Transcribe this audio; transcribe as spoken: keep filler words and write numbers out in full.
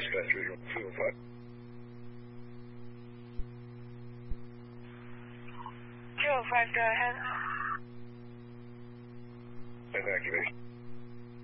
dispatch visual two oh five. two oh five, go ahead. And activation.